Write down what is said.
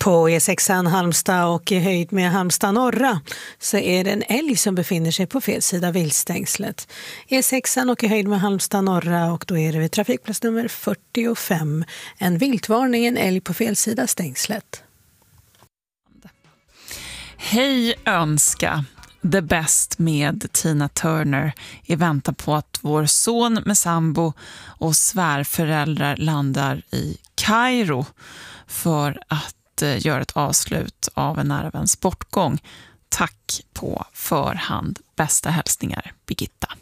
På E6 Halmstad och i höjd med Halmstad norra så är det en älg som befinner sig på fel sida viltstängslet. E6 och i höjd med Halmstad norra och då är det vid trafikplats nummer 45. En viltvarning, en älg på fel sida stängslet. Hej önska! The Best med Tina Turner i väntan på att vår son med sambo och svärföräldrar landar i Kairo för att göra ett avslut av en nära väns bortgång. Tack på förhand. Bästa hälsningar, Birgitta.